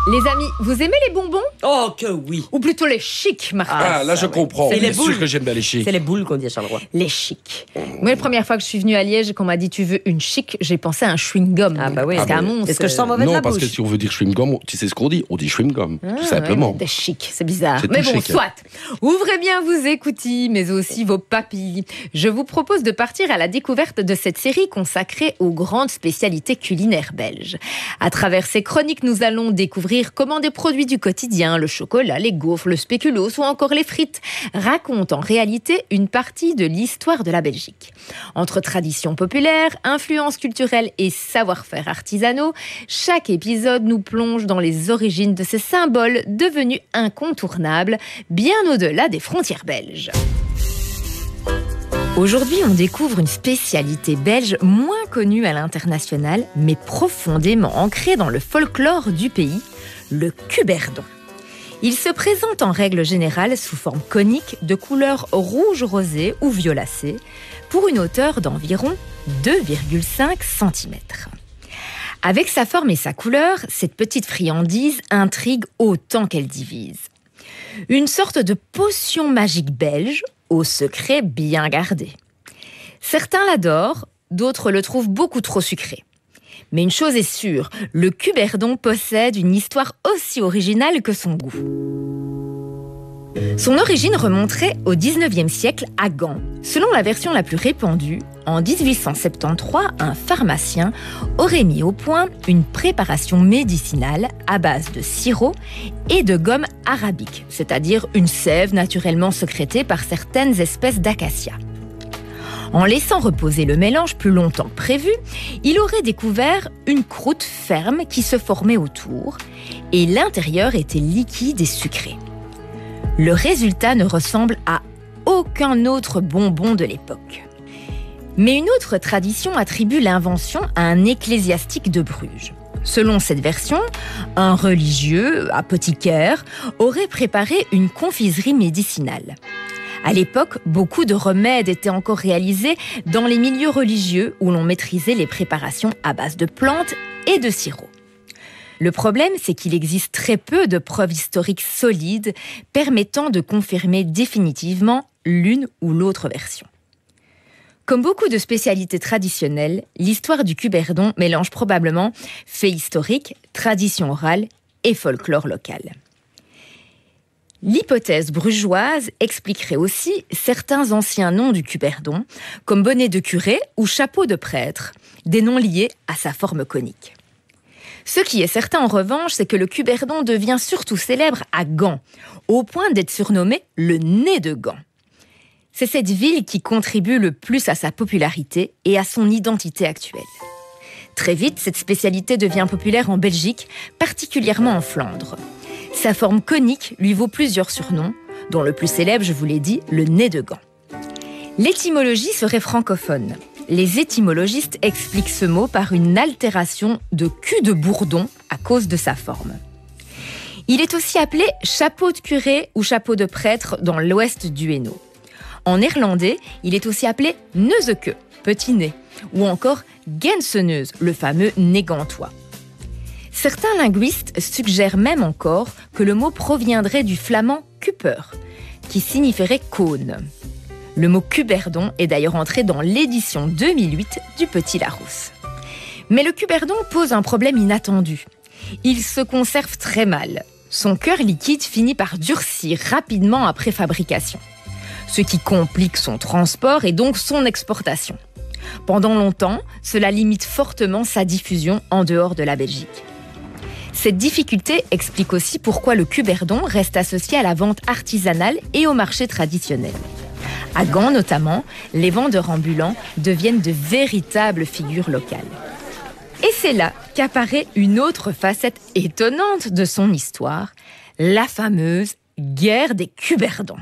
Les amis, vous aimez les bonbons? Oh que oui. Ou plutôt les chics, Martin? Ah, là je comprends. C'est les Bien sûr boules. que j'aime bien les chics. C'est les boules qu'on dit à Charleroi. Les chics. Moi, la première fois que je suis venue à Liège et qu'on m'a dit tu veux une chic, j'ai pensé à un chewing-gum. Ah bah oui. Parce qu'à Mons, Est-ce que je sens mauvais de Non, la parce bouche? que si on veut dire chewing-gum, tu sais ce qu'on dit? On dit chewing-gum, tout simplement. Ouais, des chics, c'est bizarre. C'est Mais tout bon, chic. soit. Ouvrez bien vos écoutilles, mais aussi vos papilles. Je vous propose de partir à la découverte de cette série consacrée aux grandes spécialités culinaires belges. À travers ces chroniques, nous allons découvrir comment des produits du quotidien, le chocolat, les gaufres, le spéculoos ou encore les frites, racontent en réalité une partie de l'histoire de la Belgique. Entre traditions populaires, influences culturelles et savoir-faire artisanaux, chaque épisode nous plonge dans les origines de ces symboles devenus incontournables, bien au-delà des frontières belges. Aujourd'hui, on découvre une spécialité belge moins connue à l'international, mais profondément ancrée dans le folklore du pays, le cuberdon. Il se présente en règle générale sous forme conique de couleur rouge rosé ou violacée, pour une hauteur d'environ 2,5 cm. Avec sa forme et sa couleur, cette petite friandise intrigue autant qu'elle divise. Une sorte de potion magique belge, au secret bien gardé. Certains l'adorent, d'autres le trouvent beaucoup trop sucré. Mais une chose est sûre, le cuberdon possède une histoire aussi originale que son goût. Son origine remonterait au XIXe siècle à Gand. Selon la version la plus répandue, en 1873, un pharmacien aurait mis au point une préparation médicinale à base de sirop et de gomme arabique, c'est-à-dire une sève naturellement sécrétée par certaines espèces d'acacia. En laissant reposer le mélange plus longtemps que prévu, il aurait découvert une croûte ferme qui se formait autour, et l'intérieur était liquide et sucré. Le résultat ne ressemble à aucun autre bonbon de l'époque. Mais une autre tradition attribue l'invention à un ecclésiastique de Bruges. Selon cette version, un religieux, apothicaire, aurait préparé une confiserie médicinale. À l'époque, beaucoup de remèdes étaient encore réalisés dans les milieux religieux où l'on maîtrisait les préparations à base de plantes et de sirop. Le problème, c'est qu'il existe très peu de preuves historiques solides permettant de confirmer définitivement l'une ou l'autre version. Comme beaucoup de spécialités traditionnelles, l'histoire du cuberdon mélange probablement faits historiques, tradition orale et folklore local. L'hypothèse brugeoise expliquerait aussi certains anciens noms du cuberdon, comme bonnet de curé ou chapeau de prêtre, des noms liés à sa forme conique. Ce qui est certain en revanche, c'est que le cuberdon devient surtout célèbre à Gand, au point d'être surnommé le nez de Gand. C'est cette ville qui contribue le plus à sa popularité et à son identité actuelle. Très vite, cette spécialité devient populaire en Belgique, particulièrement en Flandre. Sa forme conique lui vaut plusieurs surnoms, dont le plus célèbre, je vous l'ai dit, le nez de Gand. L'étymologie serait francophone. Les étymologistes expliquent ce mot par une altération de cul de bourdon à cause de sa forme. Il est aussi appelé chapeau de curé ou chapeau de prêtre dans l'ouest du Hainaut. En néerlandais, il est aussi appelé neuzeke, petit nez, ou encore genseneus, le fameux nez gantois. Certains linguistes suggèrent même encore que le mot proviendrait du flamand kuper, qui signifierait cône. Le mot cuberdon est d'ailleurs entré dans l'édition 2008 du Petit Larousse. Mais le cuberdon pose un problème inattendu. Il se conserve très mal. Son cœur liquide finit par durcir rapidement après fabrication, ce qui complique son transport et donc son exportation. Pendant longtemps, cela limite fortement sa diffusion en dehors de la Belgique. Cette difficulté explique aussi pourquoi le cuberdon reste associé à la vente artisanale et au marché traditionnel. À Gand notamment, les vendeurs ambulants deviennent de véritables figures locales. Et c'est là qu'apparaît une autre facette étonnante de son histoire, la fameuse guerre des cuberdons.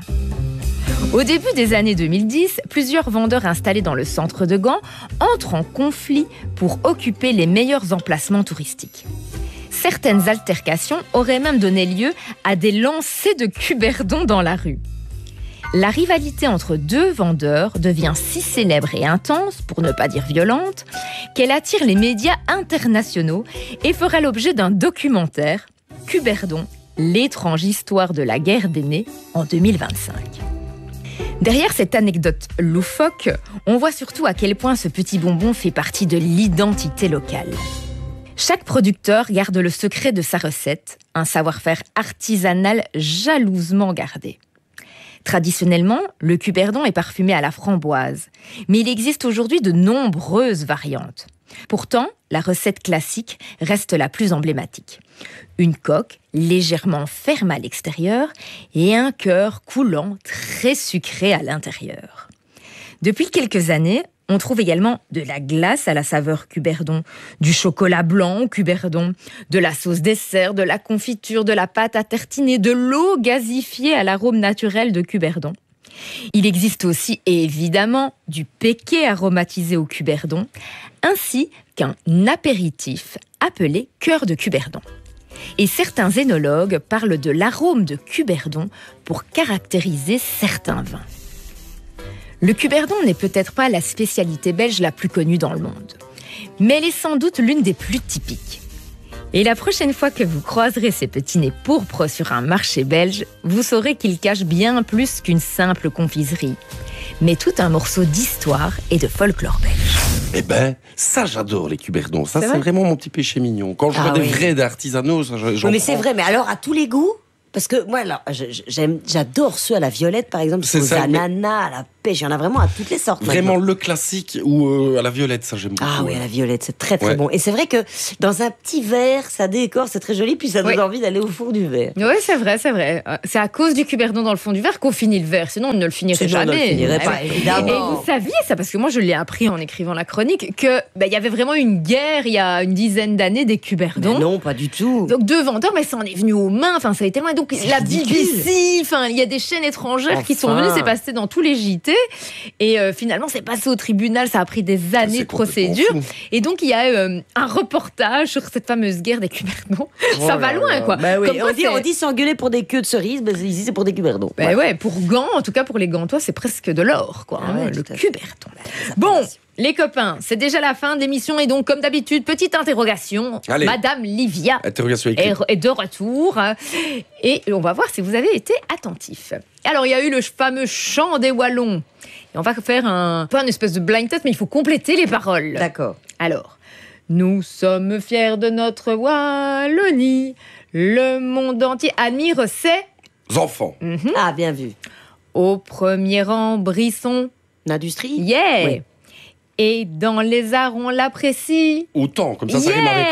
Au début des années 2010, plusieurs vendeurs installés dans le centre de Gand entrent en conflit pour occuper les meilleurs emplacements touristiques. Certaines altercations auraient même donné lieu à des lancers de cuberdons dans la rue. La rivalité entre deux vendeurs devient si célèbre et intense, pour ne pas dire violente, qu'elle attire les médias internationaux et fera l'objet d'un documentaire, Cuberdon, l'étrange histoire de la guerre des nez en 2025. Derrière cette anecdote loufoque, on voit surtout à quel point ce petit bonbon fait partie de l'identité locale. Chaque producteur garde le secret de sa recette, un savoir-faire artisanal jalousement gardé. Traditionnellement, le Cuberdon est parfumé à la framboise, mais il existe aujourd'hui de nombreuses variantes. Pourtant, la recette classique reste la plus emblématique. Une coque légèrement ferme à l'extérieur et un cœur coulant très sucré à l'intérieur. Depuis quelques années, on trouve également de la glace à la saveur Cuberdon, du chocolat blanc au Cuberdon, de la sauce dessert, de la confiture, de la pâte à tartiner, de l'eau gasifiée à l'arôme naturel de Cuberdon. Il existe aussi évidemment du péquet aromatisé au Cuberdon, ainsi qu'un apéritif appelé cœur de Cuberdon. Et certains œnologues parlent de l'arôme de Cuberdon pour caractériser certains vins. Le Cuberdon n'est peut-être pas la spécialité belge la plus connue dans le monde, mais elle est sans doute l'une des plus typiques. Et la prochaine fois que vous croiserez ces petits nez pourpres sur un marché belge, vous saurez qu'ils cachent bien plus qu'une simple confiserie, mais tout un morceau d'histoire et de folklore belge. Eh ben, ça j'adore les Cuberdons. Ça c'est vraiment mon petit péché mignon. Quand je vois des vrais d'artisanaux, ça j'en mais prends. c'est vrai, mais alors à tous les goûts. Parce que moi, alors, j'adore ceux à la violette, par exemple, aux ananas, à la pêche. Il y en a vraiment à toutes les sortes. Vraiment le classique ou à la violette, ça j'aime beaucoup. Ah oui, à la violette, c'est très très bon. Et c'est vrai que dans un petit verre, ça décore, c'est très joli, puis ça donne envie d'aller au fond du verre. Oui, c'est vrai, c'est vrai. C'est à cause du Cuberdon dans le fond du verre qu'on finit le verre. Sinon, on ne le finirait jamais. On ne le finirait pas, évidemment. Et vous saviez ça, parce que moi, je l'ai appris en écrivant la chronique, que y avait vraiment une guerre il y a une dizaine d'années des Cuberdons. Mais non, pas du tout. Donc deux vendeurs, mais ça en est venu aux mains. Enfin, ça a été loin. Donc la BBC, enfin, il y a des chaînes étrangères qui sont venues. C'est passé dans tous les JT. Et finalement, c'est passé au tribunal. Ça a pris des années de procédure. Et donc, il y a un reportage sur cette fameuse guerre des Cuberdons. Ça va loin, quoi. Bah oui. On dit s'engueuler pour des queues de cerises, mais ici, c'est pour des Cuberdons. Bah ouais, pour Gand, en tout cas pour les Gantois, c'est presque de l'or, quoi. Le Cuberdon. Bon, les copains, c'est déjà la fin de l'émission. Et donc, comme d'habitude, petite interrogation. Allez. Madame Livia est de retour. Et on va voir si vous avez été attentifs. Alors, il y a eu le fameux chant des Wallons. Et on va faire pas une espèce de blind test, mais il faut compléter les paroles. D'accord. Alors, nous sommes fiers de notre Wallonie. Le monde entier admire ses enfants. Ah, bien vu. Au premier rang, Brisson. L'industrie. Yeah. Oui. Et dans les arts, on l'apprécie. Autant, comme ça rime avec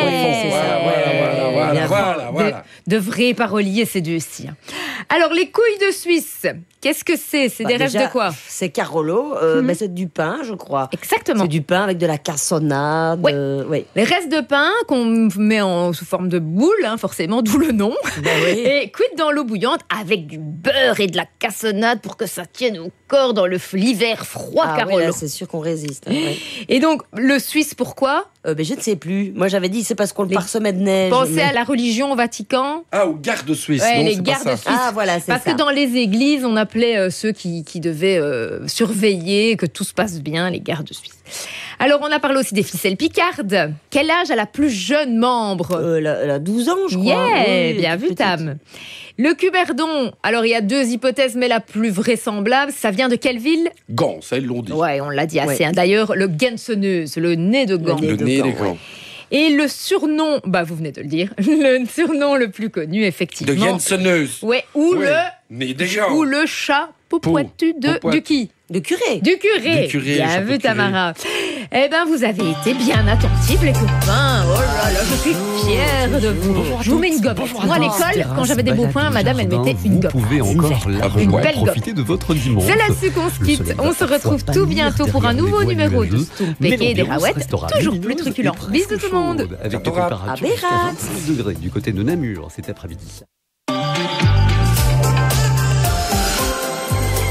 enfant. Voilà. De vrais paroliers, ces deux-ci. Alors, les couilles de Suisse, qu'est-ce que c'est ? C'est des restes de quoi ? C'est Carolo, c'est du pain, je crois. Exactement. C'est du pain avec de la cassonade. Oui. Les restes de pain qu'on met sous forme de boule, forcément, d'où le nom. Oui. Et cuites dans l'eau bouillante avec du beurre et de la cassonade pour que ça tienne au corps dans l'hiver froid, Carolo. Oui, là, c'est sûr qu'on résiste. Et donc, le Suisse, pourquoi ? Je ne sais plus. Moi, j'avais dit c'est parce qu'on le parsemait de neige. Pensez à la religion au Vatican. Ah, aux gardes suisses. Ouais, non, les c'est gardes pas ça. suisses. Ah, voilà, c'est parce ça. que dans les églises, on appelait ceux qui devaient surveiller que tout se passe bien, les gardes suisses. Alors, on a parlé aussi des ficelles picardes. Quel âge a la plus jeune membre ? Elle a 12 ans, je crois. Oui, bien vu, Tam. Le Cuberdon, alors il y a deux hypothèses, mais la plus vraisemblable, ça vient de quelle ville ? Gand, ça ils l'ont dit. Ouais, on l'a dit assez. D'ailleurs, le Genseneuse, le nez de Gand. Le nez des Gand. Et le surnom, vous venez de le dire, le surnom le plus connu, effectivement. De Genseneuse. Ouais, ou nez des Gand. ou le chat popoitu du qui ? Du curé. Du curé. Bien vu, Tamara. Eh ben, vous avez été bien attentifs, les copains. Oh là là, je suis fière de vous. Je vous mets une gomme. Moi, à l'école, quand j'avais des beaux points, madame, elle mettait une gomme. Vous pouvez encore une belle profiter de votre dimanche. C'est là-dessus qu'on se quitte. On se retrouve tout bientôt pour un nouveau numéro de Stompéqué et des Raouettes, toujours plus truculent. Bisous tout le monde. Avec des températures jusqu'à 26 degrés du côté de Namur cet après-midi.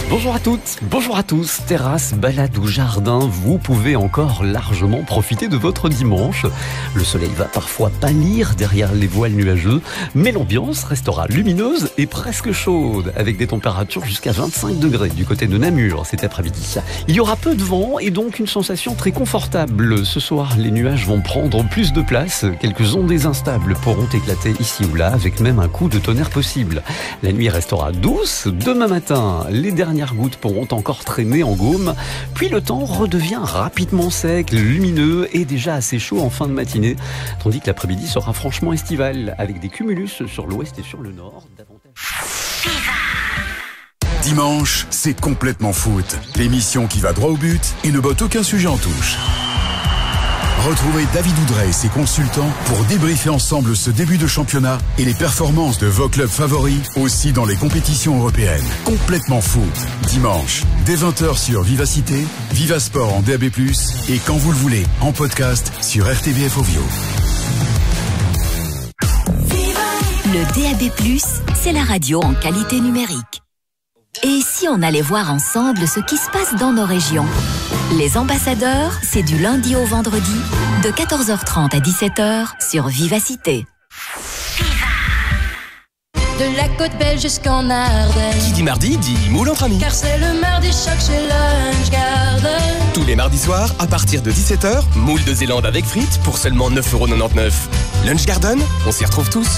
Bonjour à toutes, bonjour à tous. Terrasse, balade ou jardin, vous pouvez encore largement profiter de votre dimanche. Le soleil va parfois pâlir derrière les voiles nuageux, mais l'ambiance restera lumineuse et presque chaude, avec des températures jusqu'à 25 degrés du côté de Namur cet après-midi. Il y aura peu de vent et donc une sensation très confortable. Ce soir, les nuages vont prendre plus de place. Quelques ondées instables pourront éclater ici ou là, avec même un coup de tonnerre possible. La nuit restera douce. Demain matin, les dernières gouttes pourront encore traîner en gaume, puis le temps redevient rapidement sec, lumineux et déjà assez chaud en fin de matinée, tandis que l'après-midi sera franchement estival, avec des cumulus sur l'ouest et sur le nord. Dimanche, c'est complètement foot. L'émission qui va droit au but et ne botte aucun sujet en touche. Retrouvez David Oudrey et ses consultants pour débriefer ensemble ce début de championnat et les performances de vos clubs favoris, aussi dans les compétitions européennes. Complètement foot. Dimanche, dès 20h sur Vivacité, Vivasport en DAB+, et quand vous le voulez, en podcast sur RTBF Ovio. Le DAB+, c'est la radio en qualité numérique. Et si on allait voir ensemble ce qui se passe dans nos régions? Les ambassadeurs, c'est du lundi au vendredi, de 14h30 à 17h sur Vivacité. De la côte belge jusqu'en Ardennes. Qui dit mardi dit moule entre amis. Car c'est le mardi choc chez Lunch Garden. Tous les mardis soirs, à partir de 17h, moule de Zélande avec frites pour seulement 9,99€. Lunch Garden, on s'y retrouve tous.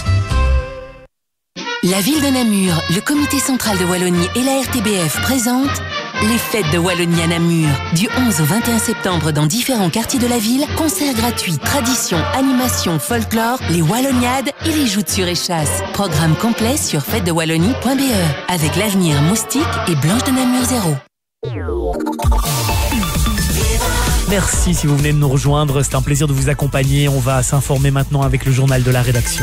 La ville de Namur, le comité central de Wallonie et la RTBF présentent les fêtes de Wallonie à Namur. Du 11 au 21 septembre dans différents quartiers de la ville, concerts gratuits, traditions, animations, folklore, les Walloniades et les joutes sur échasse. Programme complet sur fêtesdewallonie.be avec l'avenir Moustique et Blanche de Namur 0. Merci si vous venez de nous rejoindre, c'est un plaisir de vous accompagner. On va s'informer maintenant avec le journal de la rédaction.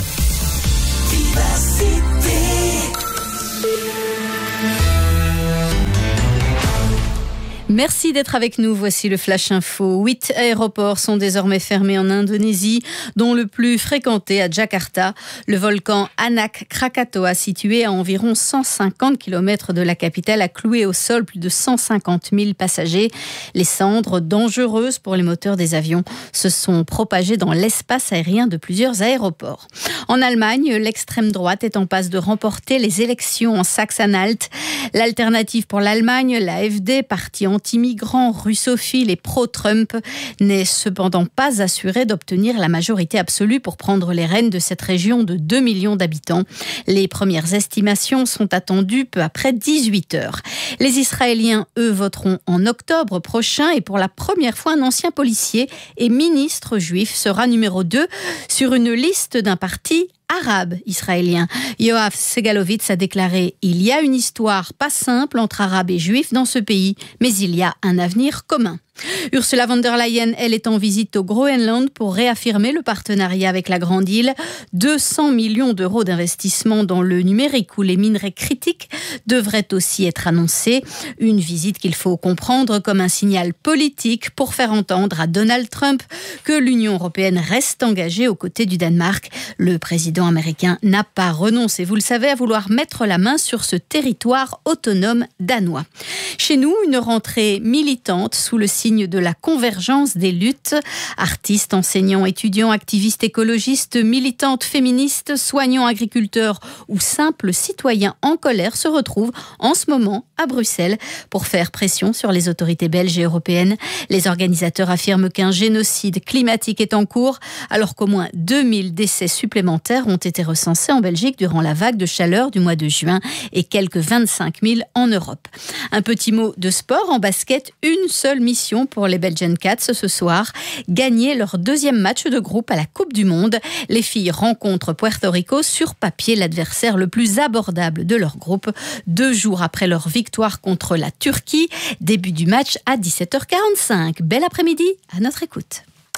Merci d'être avec nous. Voici le Flash Info. 8 aéroports sont désormais fermés en Indonésie, dont le plus fréquenté à Jakarta. Le volcan Anak Krakatoa, situé à environ 150 km de la capitale, a cloué au sol plus de 150 000 passagers. Les cendres, dangereuses pour les moteurs des avions, se sont propagées dans l'espace aérien de plusieurs aéroports. En Allemagne, l'extrême droite est en passe de remporter les élections en Saxe-Anhalt. L'alternative pour l'Allemagne, l'AfD, parti anti-migrants, russophile et pro-Trump, n'est cependant pas assuré d'obtenir la majorité absolue pour prendre les rênes de cette région de 2 millions d'habitants. Les premières estimations sont attendues peu après 18h. Les Israéliens, eux, voteront en octobre prochain et pour la première fois, un ancien policier et ministre juif sera numéro 2 sur une liste d'un parti arabe israélien. Yoav Segalovitz a déclaré « Il y a une histoire pas simple entre arabes et juifs dans ce pays, mais il y a un avenir commun ». Ursula von der Leyen, elle, est en visite au Groenland pour réaffirmer le partenariat avec la Grande Île. 200 millions d'euros d'investissement dans le numérique ou les minerais critiques devraient aussi être annoncés. Une visite qu'il faut comprendre comme un signal politique pour faire entendre à Donald Trump que l'Union européenne reste engagée aux côtés du Danemark. Le président américain n'a pas renoncé, vous le savez, à vouloir mettre la main sur ce territoire autonome danois. Chez nous, une rentrée militante sous le signe de la convergence des luttes. Artistes, enseignants, étudiants, activistes écologistes, militantes féministes, soignants, agriculteurs ou simples citoyens en colère se retrouvent en ce moment à Bruxelles pour faire pression sur les autorités belges et européennes. Les organisateurs affirment qu'un génocide climatique est en cours alors qu'au moins 2000 décès supplémentaires ont été recensés en Belgique durant la vague de chaleur du mois de juin et quelques 25 000 en Europe. Un petit mot de sport en basket, une seule mission pour les Belgian Cats ce soir, gagner leur deuxième match de groupe à la Coupe du Monde. Les filles rencontrent Puerto Rico, sur papier l'adversaire le plus abordable de leur groupe, 2 jours après leur victoire contre la Turquie. Début du match à 17h45. Bel après-midi à notre écoute.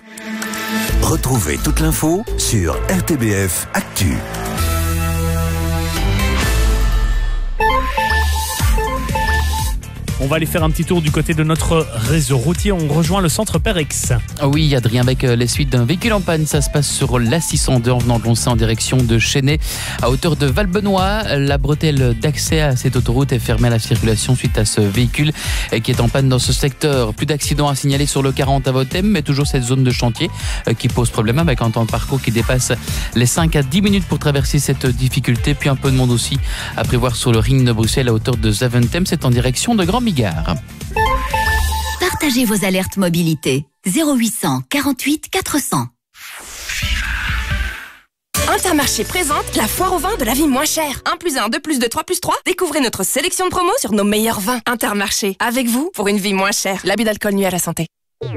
Retrouvez toute l'info sur RTBF Actu. On va aller faire un petit tour du côté de notre réseau routier. On rejoint le centre Pérex. Oui, Adrien, avec les suites d'un véhicule en panne. Ça se passe sur l'A602 en venant de Lonçay en direction de Chênay. À hauteur de Valbenoît, la bretelle d'accès à cette autoroute est fermée à la circulation suite à ce véhicule qui est en panne dans ce secteur. Plus d'accidents à signaler sur le 40 à Vothème, mais toujours cette zone de chantier qui pose problème avec un temps de parcours qui dépasse les 5 à 10 minutes pour traverser cette difficulté. Puis un peu de monde aussi à prévoir sur le ring de Bruxelles à hauteur de Zaventem. C'est en direction de Grand Bigard. Partagez vos alertes mobilité. 0800 48 400. Intermarché présente la foire au vin de la vie moins chère. 1 + 1, 2 + 2, 3 + 3. Découvrez notre sélection de promos sur nos meilleurs vins. Intermarché, avec vous pour une vie moins chère. L'abus d'alcool nuit à la santé.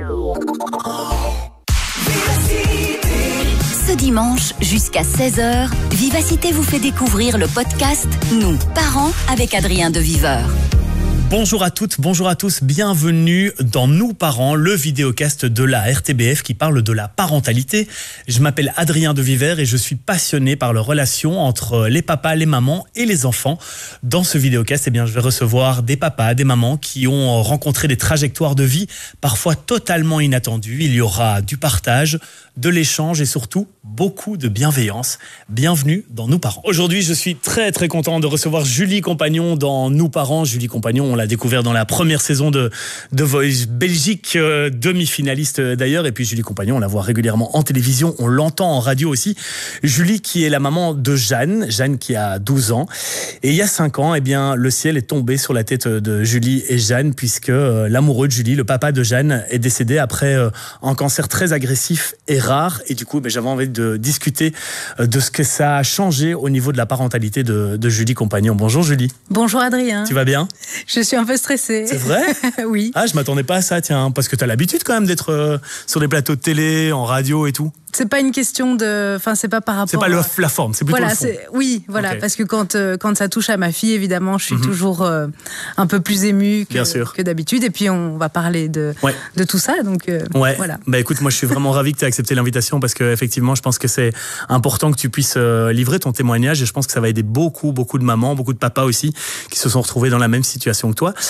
Ce dimanche, jusqu'à 16h, Vivacité vous fait découvrir le podcast Nous, parents, avec Adrien de Viveur. Bonjour à toutes, bonjour à tous, bienvenue dans Nous Parents, le vidéocast de la RTBF qui parle de la parentalité. Je m'appelle Adrien de Viveur et je suis passionné par les relations entre les papas, les mamans et les enfants. Dans ce vidéocast, je vais recevoir des papas, des mamans qui ont rencontré des trajectoires de vie parfois totalement inattendues. Il y aura du partage, de l'échange et surtout beaucoup de bienveillance. Bienvenue dans Nous Parents. Aujourd'hui, je suis très très content de recevoir Julie Compagnon dans Nous Parents. Julie Compagnon, on l'a découvert dans la première saison de Voice Belgique, demi-finaliste d'ailleurs. Et puis Julie Compagnon, on la voit régulièrement en télévision, on l'entend en radio aussi. Julie qui est la maman de Jeanne qui a 12 ans. Et il y a 5 ans, le ciel est tombé sur la tête de Julie et Jeanne puisque l'amoureux de Julie, le papa de Jeanne, est décédé après un cancer très agressif et rare. Et du coup, j'avais envie de discuter de ce que ça a changé au niveau de la parentalité de Julie Compagnon. Bonjour Julie. Bonjour Adrien. Tu vas bien ? Je suis un peu stressée. C'est vrai ? Oui. Ah, je m'attendais pas à ça, tiens, parce que tu as l'habitude quand même d'être sur des plateaux de télé, en radio et tout. C'est pas une question de... Enfin, c'est pas par rapport... C'est pas la forme, c'est plutôt le fond. Oui, voilà, okay. Parce que quand ça touche à ma fille, évidemment, je suis toujours un peu plus émue que d'habitude. Et puis, on va parler de tout ça, donc voilà. Écoute, moi, je suis vraiment ravi que tu aies accepté l'invitation parce qu'effectivement, je pense que c'est important que tu puisses livrer ton témoignage et je pense que ça va aider beaucoup de mamans, beaucoup de papas aussi qui se sont retrouvés dans la même situation que toi.